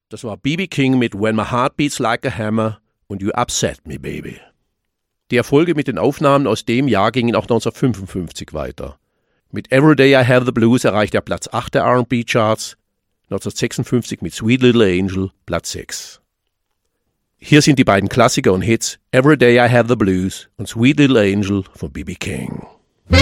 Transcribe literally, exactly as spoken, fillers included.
Das war B B King mit When My Heart Beats Like a Hammer und You Upset Me Baby. Die Erfolge mit den Aufnahmen aus dem Jahr gingen auch neunzehnhundertfünfundfünfzig weiter. Mit Everyday I Have the Blues erreichte er Platz acht der R and B Charts, neunzehnhundertsechsundfünfzig mit Sweet Little Angel Platz sechs. Hier sind die beiden Klassiker und Hits Everyday I Have the Blues und Sweet Little Angel von B B King.